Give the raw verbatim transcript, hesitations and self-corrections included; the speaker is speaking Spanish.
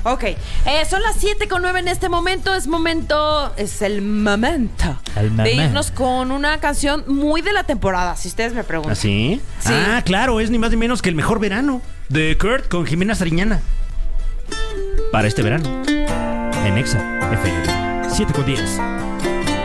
Ok, eh, son las siete con nueve en este momento. Es momento, es el momento el de irnos con una canción muy de la temporada, si ustedes me preguntan. ¿Ah, sí? Sí. Ah, claro, es ni más ni menos que El Mejor Verano, de Kurt con Jimena Sariñana. Para este verano, en Exa F M siete con diez.